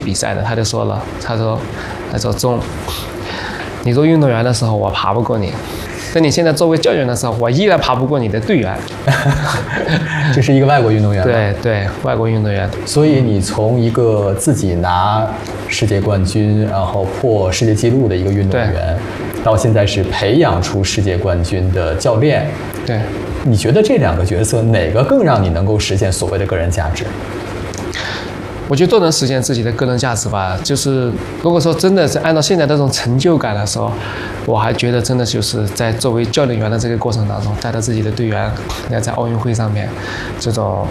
比赛的，他就说了，他说钟，你做运动员的时候我爬不过你，等你现在作为教练的时候，我依然爬不过你的队员。 这是一个外国运动员。 对，外国运动员。 所以你从一个自己拿世界冠军，然后破世界纪录的一个运动员，到现在是培养出世界冠军的教练。 对， 你觉得这两个角色哪个更让你能够实现所谓的个人价值？ 我觉得都能实现自己的个人价值吧。就是如果说真的是按照现在这种成就感来说，我还觉得真的就是在作为教练员的这个过程当中，带着自己的队员，在奥运会上面，这种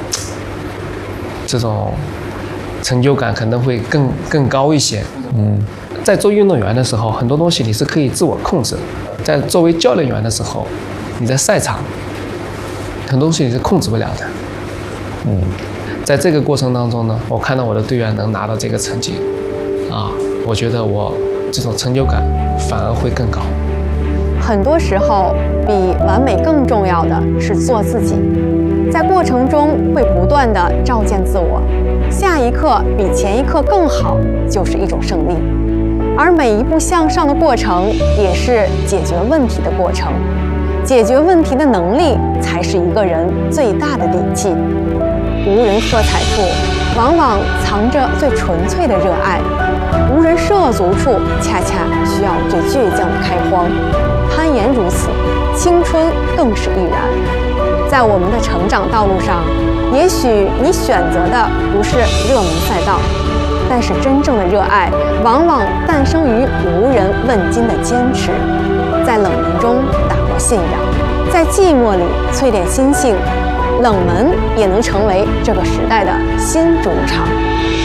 成就感可能会更高一些。在做运动员的时候，很多东西你是可以自我控制；在作为教练员的时候，你在赛场，很多东西你是控制不了的。在这个过程当中呢，我看到我的队员能拿到这个成绩，我觉得我这种成就感反而会更高。 很多时候，比完美更重要的是做自己，在过程中会不断地照见自我，下一刻比前一刻更好，就是一种胜利。而每一步向上的过程，也是解决问题的过程。解决问题的能力，才是一个人最大的底气。无人喝彩处，往往藏着最纯粹的热爱；无人涉足处，恰恰需要最倔强的开荒。攀岩如此，青春更是亦然。在我们的成长道路上，也许你选择的不是热门赛道，但是真正的热爱，往往诞生于无人问津的坚持。在冷门中打磨信仰，在寂寞里淬炼心性。冷门也能成为这个时代的新主场。